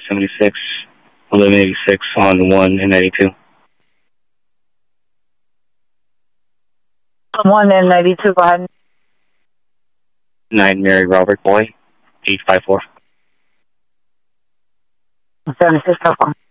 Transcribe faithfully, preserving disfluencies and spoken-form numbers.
seventy-six, eleven eighty-six on one and ninety-two. one and ninety-two, go ahead. nine Mary Robert Boy, eight five four. seventy-six, go on.